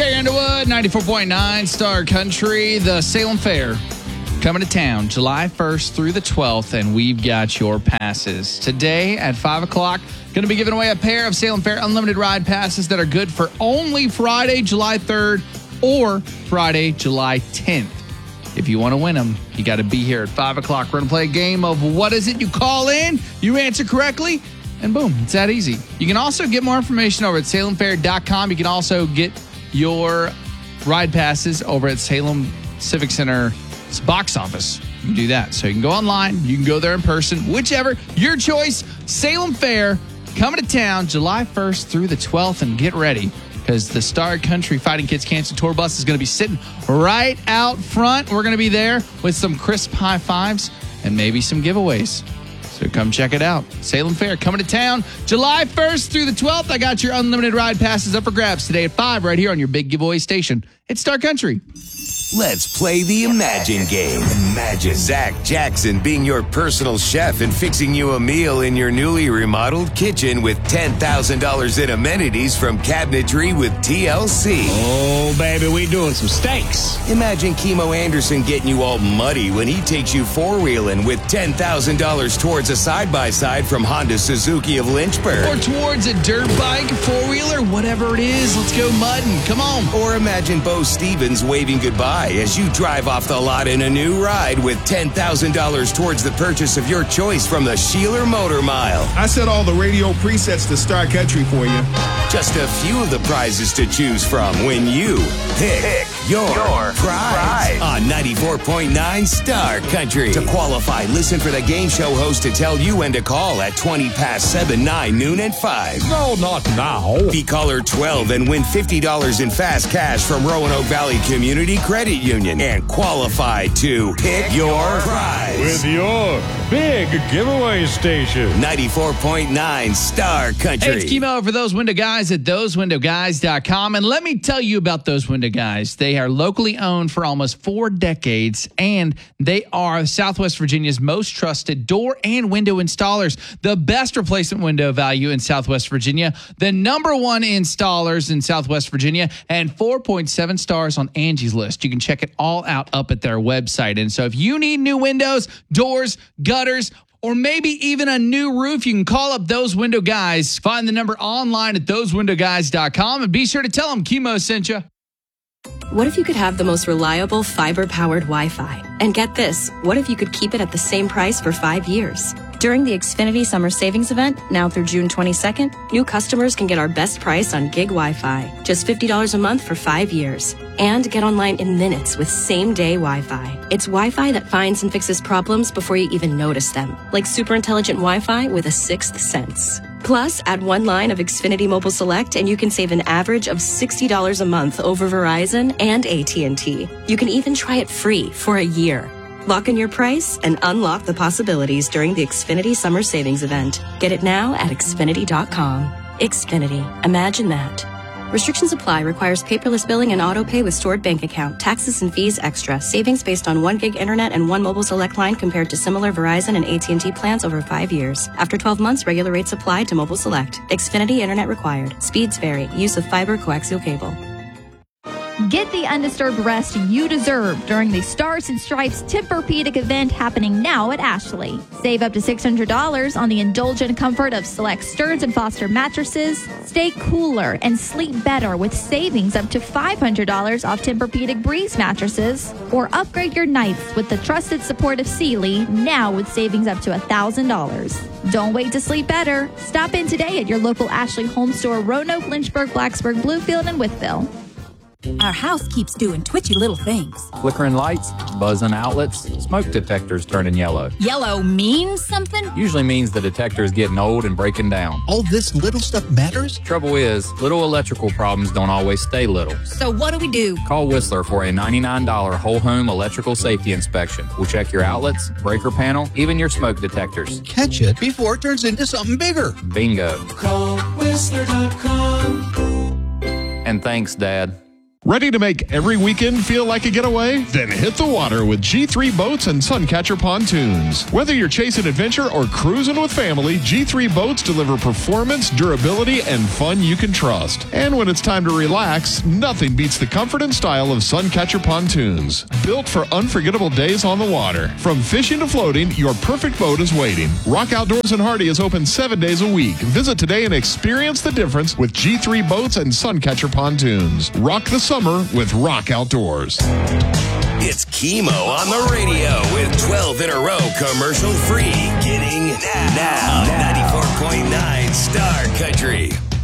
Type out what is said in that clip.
Carrie Underwood, 94.9 Star Country, the Salem Fair coming to town July 1st through the 12th, and we've got your passes. Today at 5 o'clock, going to be giving away a pair of Salem Fair Unlimited Ride passes that are good for only Friday, July 3rd or Friday, July 10th. If you want to win them, you got to be here at 5 o'clock. We're going to play a game of what is it? You call in, you answer correctly, and boom, it's that easy. You can also get more information over at salemfair.com. You can also get your ride passes over at Salem Civic Center's box office. You can do that. So you can go online, you can go there in person, whichever, your choice. Salem Fair coming to town July 1st through the 12th, and get ready because the Star Country Fighting Kids Cancer Tour bus is going to be sitting right out front. We're going to be there with some crisp high fives and maybe some giveaways. So come check it out. Salem Fair coming to town July 1st through the 12th. I got your unlimited ride passes up for grabs today at 5 right here on your big giveaway station. It's Star Country. Let's play the Imagine game. Imagine Zach Jackson being your personal chef and fixing you a meal in your newly remodeled kitchen with $10,000 in amenities from Cabinetry with TLC. Oh, baby, we doing some steaks. Imagine Kimo Anderson getting you all muddy when he takes you four-wheeling with $10,000 towards a side-by-side from Honda Suzuki of Lynchburg. Or towards a dirt bike, four-wheeler, whatever it is. Let's go mudding. Come on. Or imagine Bo Stevens waving goodbye as you drive off the lot in a new ride with $10,000 towards the purchase of your choice from the Sheeler Motor Mile. I set all the radio presets to Star Country for you. Just a few of the prizes to choose from when you pick your prize on 94.9 Star Country. To qualify, listen for the game show host to tell you when to call at 7, 9, noon, and 5. No, not now. Be caller 12 and win $50 in fast cash from Roanoke Valley Community Credit Union and qualify to pick your prize With your big giveaway station. 94.9 Star Country. Hey, it's Kimo for Those Window Guys at thosewindowguys.com. And let me tell you about Those Window Guys. They are locally owned for almost 4 decades, and they are Southwest Virginia's most trusted door and window installers. The best replacement window value in Southwest Virginia, the number 1 installers in Southwest Virginia, and 4.7 stars on Angie's List. You can check it all out up at their website. And so if you need new windows, doors, gutters, or maybe even a new roof, you can call up Those Window Guys. Find the number online at thosewindowguys.com and be sure to tell them Kimo sent you. What if you could have the most reliable fiber-powered Wi-Fi? And get this, what if you could keep it at the same price for 5 years? During the Xfinity Summer Savings Event, now through June 22nd, new customers can get our best price on gig Wi-Fi, just $50 a month for 5 years. And get online in minutes with same-day Wi-Fi. It's Wi-Fi that finds and fixes problems before you even notice them, like super intelligent Wi-Fi with a sixth sense. Plus, add 1 line of Xfinity Mobile Select and you can save an average of $60 a month over Verizon and AT&T. You can even try it free for a year. Lock in your price and unlock the possibilities during the Xfinity Summer Savings Event. Get it now at Xfinity.com. Xfinity. Imagine that. Restrictions apply. Requires paperless billing and auto pay with stored bank account. Taxes and fees extra. Savings based on 1 gig internet and 1 mobile select line compared to similar Verizon and AT&T plans over 5 years. After 12 months, regular rates apply to mobile select. Xfinity internet required. Speeds vary. Use of fiber coaxial cable. Get the undisturbed rest you deserve during the Stars and Stripes Tempur-Pedic event happening now at Ashley. Save up to $600 on the indulgent comfort of select Stearns & Foster mattresses. Stay cooler and sleep better with savings up to $500 off Tempur-Pedic Breeze mattresses. Or upgrade your nights with the trusted support of Sealy, now with savings up to $1,000. Don't wait to sleep better. Stop in today at your local Ashley Home Store, Roanoke, Lynchburg, Blacksburg, Bluefield, and Wytheville. Our house keeps doing twitchy little things. Flickering lights, buzzing outlets, smoke detectors turning yellow. Yellow means something? Usually means the detector is getting old and breaking down. All this little stuff matters? Trouble is, little electrical problems don't always stay little. So what do? Call Whistler for a $99 whole home electrical safety inspection. We'll check your outlets, breaker panel, even your smoke detectors. Catch it before it turns into something bigger. Bingo. Call Whistler.com. And thanks, Dad. Ready to make every weekend feel like a getaway? Then hit the water with G3 Boats and Suncatcher Pontoons. Whether you're chasing adventure or cruising with family, G3 Boats deliver performance, durability, and fun you can trust. And when it's time to relax, nothing beats the comfort and style of Suncatcher Pontoons. Built for unforgettable days on the water. From fishing to floating, your perfect boat is waiting. Rock Outdoors in Hardy is open 7 days a week. Visit today and experience the difference with G3 Boats and Suncatcher Pontoons. Rock the summer with Rock Outdoors. It's Chemo on the radio with 12 in a row commercial free. Getting now 94.9 Star Country.